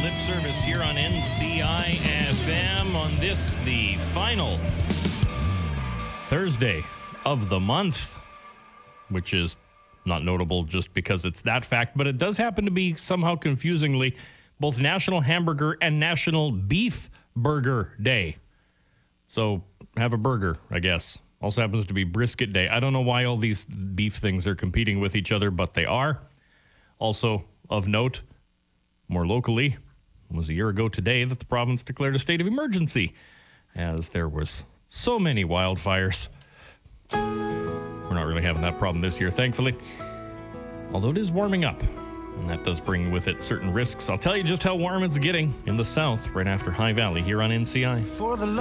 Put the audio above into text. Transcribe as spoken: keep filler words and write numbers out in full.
Lip Service here on N C I F M on this, the final Thursday of the month, which is not notable just because it's that fact, but it does happen to be somehow confusingly both National Hamburger and National Beef Burger Day. So have a burger, I guess. Also happens to be Brisket Day. I don't know why all these beef things are competing with each other, but they are. Also of note, more locally, it was a year ago today that the province declared a state of emergency as there was so many wildfires. We're not really having that problem this year, thankfully. Although it is warming up, and that does bring with it certain risks. I'll tell you just how warm it's getting in the south right after High Valley here on N C I. For the